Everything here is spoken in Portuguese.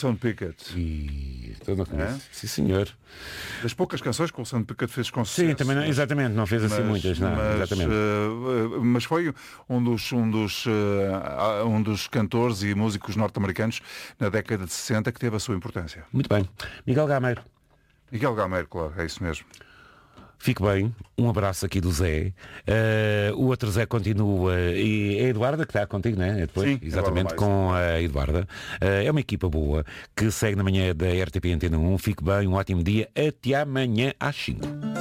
Wilson Pickett. E todo não conheço. Sim, senhor. Das poucas canções que o Wilson Pickett fez com sucesso. Sim, também não, exatamente, não fez assim muitas, não, exatamente. Mas foi um dos cantores e músicos norte-americanos na década de 60 que teve a sua importância. Muito bem. Miguel Gameiro. Miguel Gameiro, claro, é isso mesmo. Fique bem, um abraço aqui do Zé. O outro Zé continua. E é a Eduarda que está contigo, não é? É depois? Sim, exatamente, com a Eduarda. É uma equipa boa que segue na manhã da RTP Antena 1. Fique bem, um ótimo dia. Até amanhã às 5.